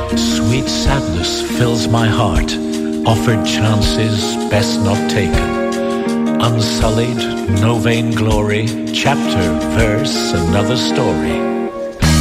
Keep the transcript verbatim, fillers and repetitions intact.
Sweet sadness fills my heart, offered chances best not taken. Unsullied, no vain glory, chapter, verse, another story.